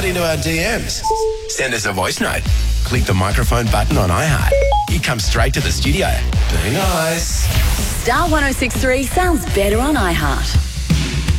into our DMs. Send us a voice note. Click the microphone button on iHeart. You come straight to the studio. Be nice. Star 106.3 sounds better on iHeart.